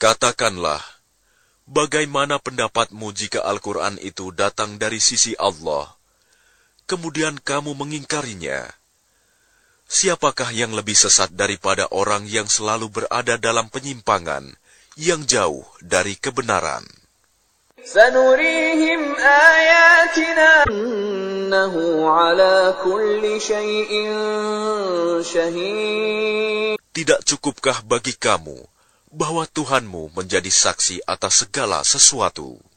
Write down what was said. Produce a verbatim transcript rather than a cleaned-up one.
Katakanlah, bagaimana pendapatmu jika Al-Quran itu datang dari sisi Allah, kemudian kamu mengingkarinya? Siapakah yang lebih sesat daripada orang yang selalu berada dalam penyimpangan, yang jauh dari kebenaran? سَنُرِيهِمْ آيَاتِنَا إِنَّهُ عَلَى كُلِّ شَيْءٍ شَهِيدٌ. Tidak cukupkah bagi kamu bahwa Tuhanmu menjadi saksi atas segala sesuatu?